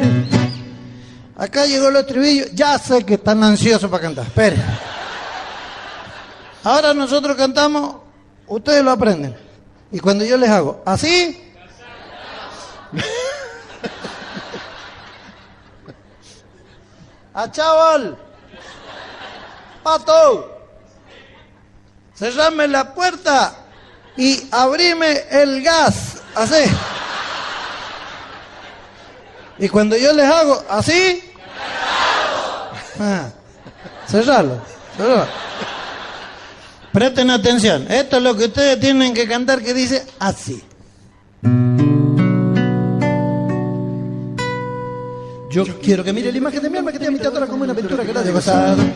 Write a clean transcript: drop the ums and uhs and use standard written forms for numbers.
Acá llegó el estribillo. Ya sé que están ansiosos para cantar. Espere. Ahora nosotros cantamos, ustedes lo aprenden. Y cuando yo les hago así... ¡A chaval! ¡Pato! Cerrame la puerta y abrime el gas. Así. Y cuando yo les hago así... cerralo. Presten atención. Esto es lo que ustedes tienen que cantar, que dice así. Yo quiero que mire la imagen de mi alma, que te ha invitado a como una aventura que la de gozado.